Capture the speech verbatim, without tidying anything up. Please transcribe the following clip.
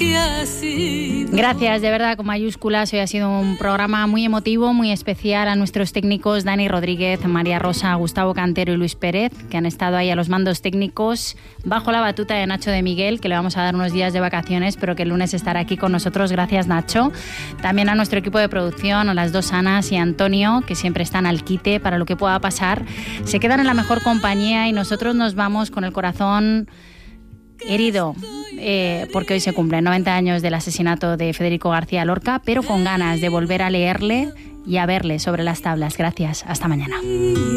Gracias, de verdad, con mayúsculas. Hoy ha sido un programa muy emotivo, muy especial. A nuestros técnicos Dani Rodríguez, María Rosa, Gustavo Cantero y Luis Pérez, que han estado ahí a los mandos técnicos bajo la batuta de Nacho de Miguel, que le vamos a dar unos días de vacaciones, pero que el lunes estará aquí con nosotros. Gracias, Nacho. También a nuestro equipo de producción, a las dos Anas y a Antonio, que siempre están al quite para lo que pueda pasar. Se quedan en la mejor compañía y nosotros nos vamos con el corazón herido, eh, porque hoy se cumplen noventa años del asesinato de Federico García Lorca, pero con ganas de volver a leerle y a verle sobre las tablas. Gracias, hasta mañana.